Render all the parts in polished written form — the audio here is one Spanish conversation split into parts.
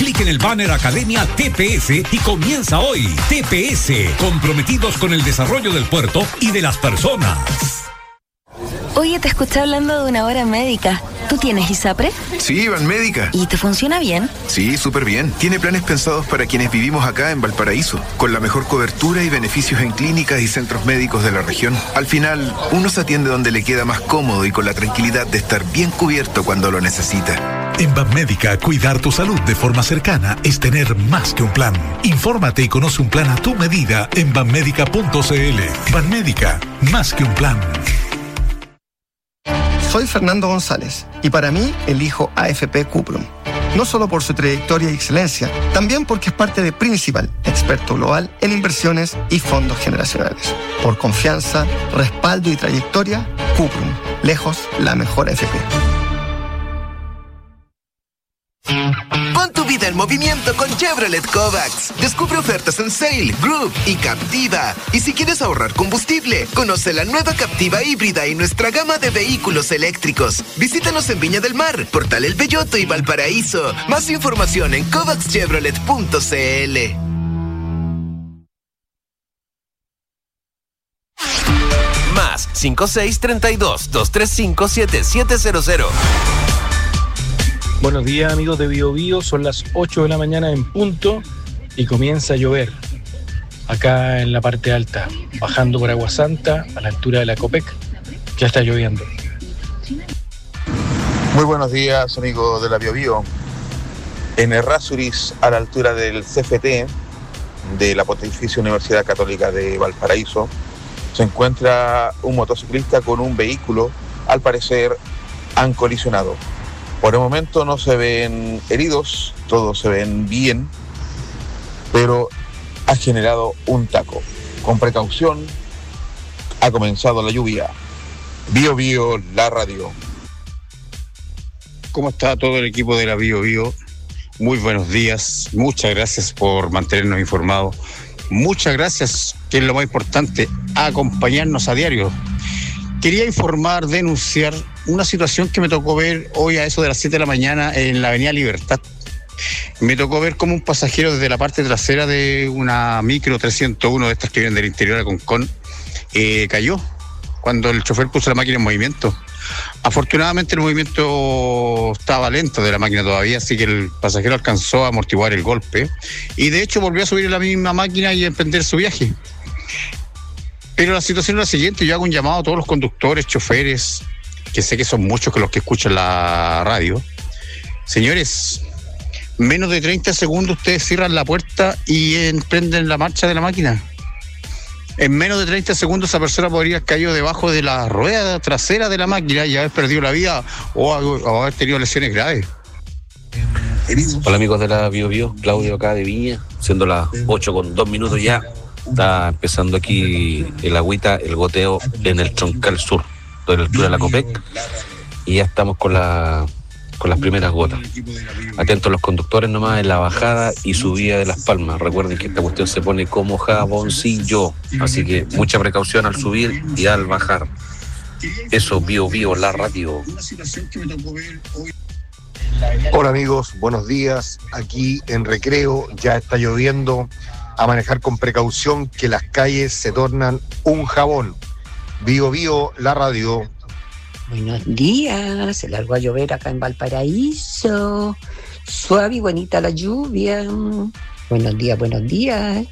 clic en el banner Academia TPS y comienza hoy. TPS, comprometidos con el desarrollo del puerto y de las personas. Oye, te escuché hablando de una hora médica. ¿Tú tienes ISAPRE? Sí, Banmédica. ¿Y te funciona bien? Sí, súper bien. Tiene planes pensados para quienes vivimos acá en Valparaíso, con la mejor cobertura y beneficios en clínicas y centros médicos de la región. Al final, uno se atiende donde le queda más cómodo y con la tranquilidad de estar bien cubierto cuando lo necesita. En Banmédica, cuidar tu salud de forma cercana es tener más que un plan. Infórmate y conoce un plan a tu medida en banmédica.cl. Banmédica, más que un plan. Soy Fernando González y para mí elijo AFP Cuprum. No solo por su trayectoria y excelencia, también porque es parte de Principal, experto global en inversiones y fondos generacionales. Por confianza, respaldo y trayectoria, Cuprum, lejos la mejor AFP. Pon tu vida en movimiento con Chevrolet Kovacs. Descubre ofertas en Sail, Group y Captiva. Y si quieres ahorrar combustible, conoce la nueva Captiva híbrida y nuestra gama de vehículos eléctricos. Visítanos en Viña del Mar, Portal El Belloto y Valparaíso. Más información en kovacschevrolet.cl. Más 5632-235-7700. Buenos días, amigos de Bio Bio. Son las 8 de la mañana en punto y comienza a llover acá en la parte alta, bajando por Agua Santa a la altura de la Copec. Ya está lloviendo. Muy buenos días, amigos de la Bio Bio. En Errázuriz, a la altura del CFT de la Pontificia Universidad Católica de Valparaíso, se encuentra un motociclista con un vehículo. Al parecer han colisionado. Por el momento no se ven heridos, todos se ven bien, pero ha generado un taco. Con precaución, ha comenzado la lluvia. Bio Bio, la radio. ¿Cómo está todo el equipo de la Bio Bio? Muy buenos días, muchas gracias por mantenernos informados. Muchas gracias, que es lo más importante, acompañarnos a diario. Quería informar, denunciar una situación que me tocó ver hoy a eso de las 7 de la mañana en la avenida Libertad. Me tocó ver como un pasajero desde la parte trasera de una micro 301 de estas que vienen del interior de Concón cayó cuando el chofer puso la máquina en movimiento. Afortunadamente el movimiento estaba lento de la máquina todavía, así que el pasajero alcanzó a amortiguar el golpe y de hecho volvió a subir en la misma máquina y a emprender su viaje. Pero la situación es la siguiente: yo hago un llamado a todos los conductores, choferes, que sé que son muchos que los que escuchan la radio. Señores, menos de 30 segundos ustedes cierran la puerta y emprenden la marcha de la máquina. En menos de 30 segundos esa persona podría haber caído debajo de la rueda trasera de la máquina y haber perdido la vida o haber tenido lesiones graves. Hola amigos de la Bio Bio, Claudio acá de Viña, siendo las 8:02 ya. Está empezando aquí el agüita, el goteo en el Troncal Sur, de la altura de la Copec, y ya estamos con las primeras gotas. Atentos los conductores nomás en la bajada y subida de Las Palmas. Recuerden que esta cuestión se pone como jaboncillo, así que mucha precaución al subir y al bajar. Eso, Bio Bio, la radio. Hola amigos, buenos días. Aquí en Recreo ya está lloviendo. A manejar con precaución, que las calles se tornan un jabón. Bio Bio, la radio. Buenos días, se largó a llover acá en Valparaíso. Suave y bonita la lluvia. Buenos días, buenos días.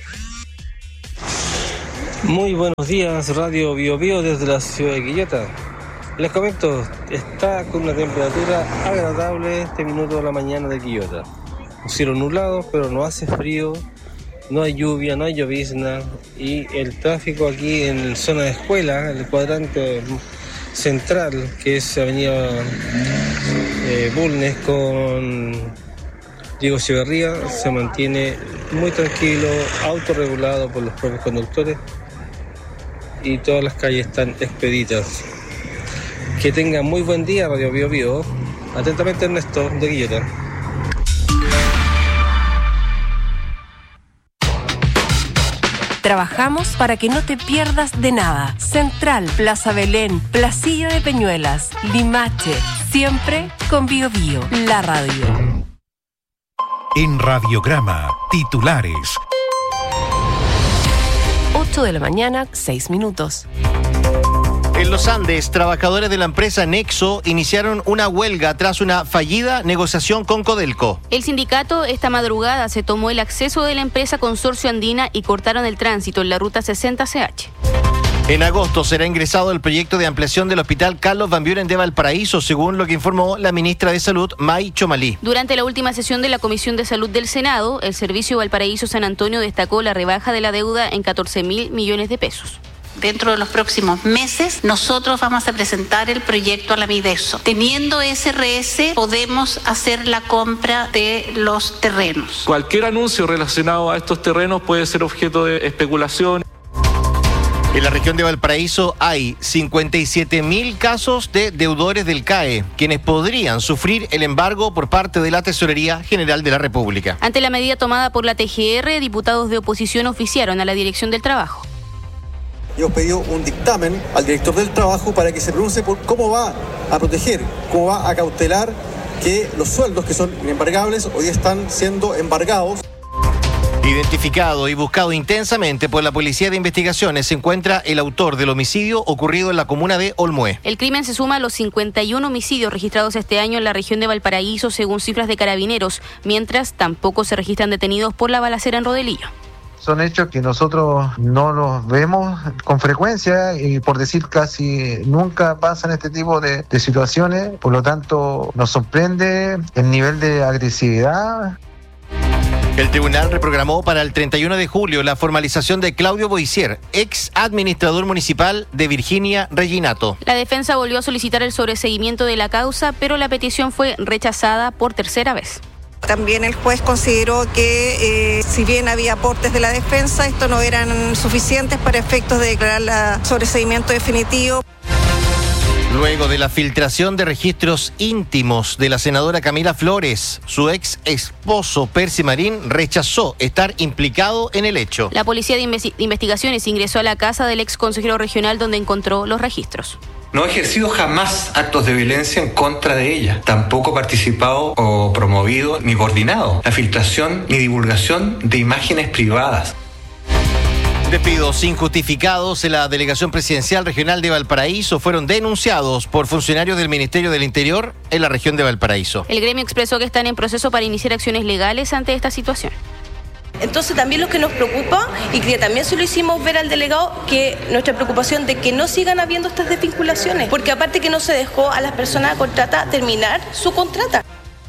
Muy buenos días, Radio Bio Bio desde la ciudad de Quillota. Les comento, está con una temperatura agradable este minuto de la mañana de Quillota. Un cielo nublado, pero no hace frío. No hay lluvia, no hay llovizna y el tráfico aquí en la zona de escuela, en el cuadrante central, que es avenida Bulnes con Diego Echeverría, se mantiene muy tranquilo, autorregulado por los propios conductores y todas las calles están expeditas. Que tengan muy buen día, Radio Bio Bio. Atentamente, Ernesto de Quillota. Trabajamos para que no te pierdas de nada. Central, Plaza Belén, Placilla de Peñuelas, Limache, siempre con Bio Bio, la radio. En Radiograma, titulares. 8 de la mañana, 6 minutos. En los Andes, trabajadores de la empresa Nexo iniciaron una huelga tras una fallida negociación con Codelco. El sindicato esta madrugada se tomó el acceso de la empresa Consorcio Andina y cortaron el tránsito en la ruta 60CH. En agosto será ingresado el proyecto de ampliación del Hospital Carlos Van Buren de Valparaíso, según lo que informó la ministra de Salud, May Chomalí. Durante la última sesión de la Comisión de Salud del Senado, el Servicio Valparaíso San Antonio destacó la rebaja de la deuda en 14.000 millones de pesos. Dentro de los próximos meses, nosotros vamos a presentar el proyecto a la Mideso. Teniendo SRS, podemos hacer la compra de los terrenos. Cualquier anuncio relacionado a estos terrenos puede ser objeto de especulación. En la región de Valparaíso hay 57.000 casos de deudores del CAE, quienes podrían sufrir el embargo por parte de la Tesorería General de la República. Ante la medida tomada por la TGR, diputados de oposición oficiaron a la Dirección del Trabajo. Hemos pedido un dictamen al director del trabajo para que se pronuncie por cómo va a proteger, cómo va a cautelar que los sueldos que son inembargables hoy están siendo embargados. Identificado y buscado intensamente por la Policía de Investigaciones, se encuentra el autor del homicidio ocurrido en la comuna de Olmué. El crimen se suma a los 51 homicidios registrados este año en la región de Valparaíso, según cifras de Carabineros, mientras tampoco se registran detenidos por la balacera en Rodelillo. Son hechos que nosotros no los vemos con frecuencia y, por decir, casi nunca pasan este tipo de situaciones. Por lo tanto, nos sorprende el nivel de agresividad. El tribunal reprogramó para el 31 de julio la formalización de Claudio Boisier, ex administrador municipal de Virginia Reginato. La defensa volvió a solicitar el sobreseguimiento de la causa, pero la petición fue rechazada por tercera vez. También el juez consideró que si bien había aportes de la defensa, estos no eran suficientes para efectos de declarar el sobreseguimiento definitivo. Luego de la filtración de registros íntimos de la senadora Camila Flores, su ex esposo Percy Marín rechazó estar implicado en el hecho. La Policía de Investigaciones ingresó a la casa del ex consejero regional donde encontró los registros. No he ejercido jamás actos de violencia en contra de ella. Tampoco he participado o promovido ni coordinado la filtración ni divulgación de imágenes privadas. Despidos injustificados en la Delegación Presidencial Regional de Valparaíso fueron denunciados por funcionarios del Ministerio del Interior en la región de Valparaíso. El gremio expresó que están en proceso para iniciar acciones legales ante esta situación. Entonces también lo que nos preocupa, y que también se lo hicimos ver al delegado, que nuestra preocupación de que no sigan habiendo estas desvinculaciones, porque aparte que no se dejó a las personas contratadas terminar su contrata.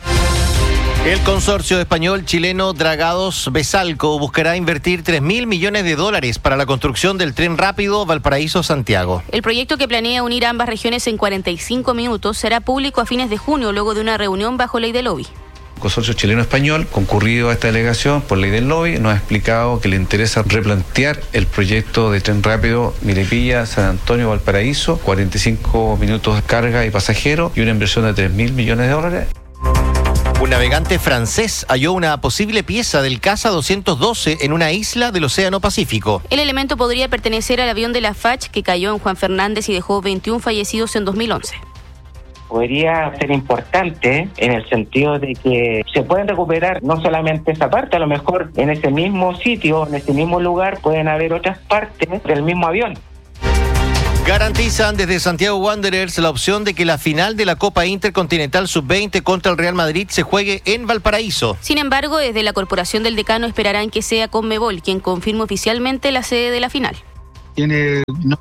El consorcio español-chileno Dragados Besalco buscará invertir $3.000 millones para la construcción del tren rápido Valparaíso-Santiago. El proyecto, que planea unir ambas regiones en 45 minutos, será público a fines de junio, luego de una reunión bajo ley de lobby. El consorcio chileno-español, concurrido a esta delegación por ley del lobby, nos ha explicado que le interesa replantear el proyecto de tren rápido Milipilla, San Antonio, Valparaíso, 45 minutos de carga y pasajero y una inversión de $3.000 millones. Un navegante francés halló una posible pieza del Caza 212 en una isla del Océano Pacífico. El elemento podría pertenecer al avión de la FACH que cayó en Juan Fernández y dejó 21 fallecidos en 2011. Podría ser importante en el sentido de que se pueden recuperar no solamente esa parte, a lo mejor en ese mismo sitio, en ese mismo lugar pueden haber otras partes del mismo avión. Garantizan desde Santiago Wanderers la opción de que la final de la Copa Intercontinental Sub-20 contra el Real Madrid se juegue en Valparaíso. Sin embargo, desde la Corporación del Decano esperarán que sea Conmebol quien confirme oficialmente la sede de la final. Tiene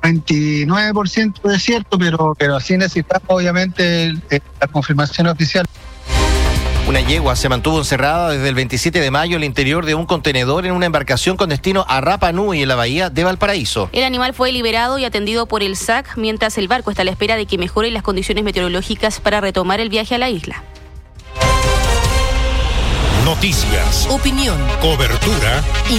99% de cierto, pero sí necesitamos obviamente la confirmación oficial. Una yegua se mantuvo encerrada desde el 27 de mayo en el interior de un contenedor en una embarcación con destino a Rapa Nui en la bahía de Valparaíso. El animal fue liberado y atendido por el SAC, mientras el barco está a la espera de que mejoren las condiciones meteorológicas para retomar el viaje a la isla. Noticias, opinión, cobertura